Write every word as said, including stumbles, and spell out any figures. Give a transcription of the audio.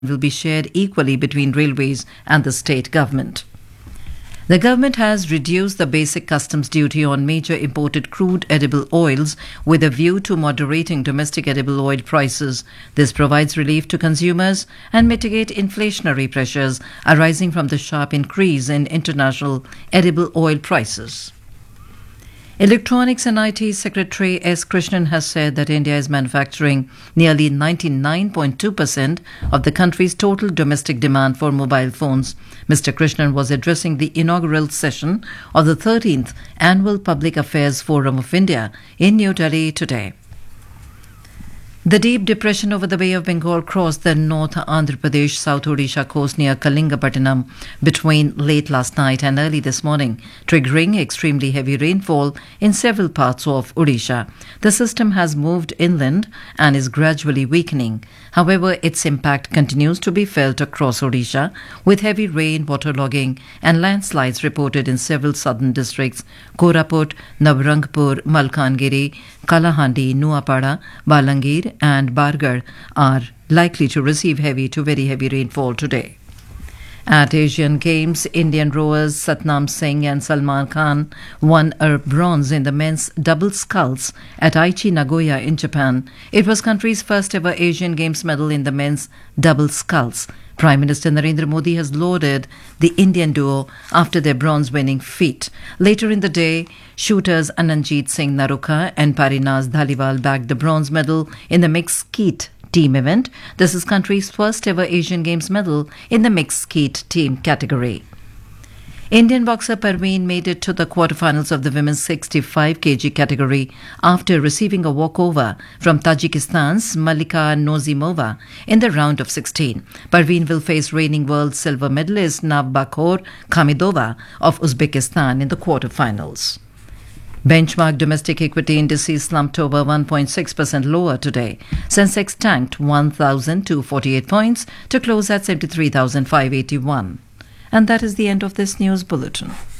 will be shared equally between railways and the state government. The government has reduced the basic customs duty on major imported crude edible oils with a view to moderating domestic edible oil prices. This provides relief to consumers and mitigate inflationary pressures arising from the sharp increase in international edible oil prices. Electronics and I T Secretary S. Krishnan has said that India is manufacturing nearly ninety-nine point two percent of the country's total domestic demand for mobile phones. Mister Krishnan was addressing the inaugural session of the thirteenth Annual Public Affairs Forum of India in New Delhi today. The deep depression over the Bay of Bengal crossed the North Andhra Pradesh South Odisha coast near Kalingapattinam between late last night and early this morning, triggering extremely heavy rainfall in several parts of Odisha. The system has moved inland and is gradually weakening. However, its impact continues to be felt across Odisha, with heavy rain, waterlogging and landslides reported in several southern districts. Koraput, Nabarangpur, Malkangiri, Kalahandi, Nuapada, Balangir and Bargarh are likely to receive heavy to very heavy rainfall today. At Asian Games, Indian rowers Satnam Singh and Salman Khan won a bronze in the men's double sculls at Aichi, Nagoya in Japan. It was country's first ever Asian Games medal in the men's double sculls. Prime Minister Narendra Modi has lauded the Indian duo after their bronze-winning feat. Later in the day, shooters Ananjit Singh Naruka and Parinaz Dhaliwal bagged the bronze medal in the mixed skeet team event. This is country's first ever Asian Games medal in the mixed skeet team category. Indian boxer Parveen made it to the quarterfinals of the women's sixty-five kilograms category after receiving a walkover from Tajikistan's Malika Nozimova in the round of sixteen. Parveen will face reigning world silver medalist Navbakhor Khamidova of Uzbekistan in the quarterfinals. Benchmark domestic equity indices slumped over one point six percent lower today. Sensex tanked one thousand two hundred forty-eight points to close at seventy-three thousand five hundred eighty-one. And that is the end of this news bulletin.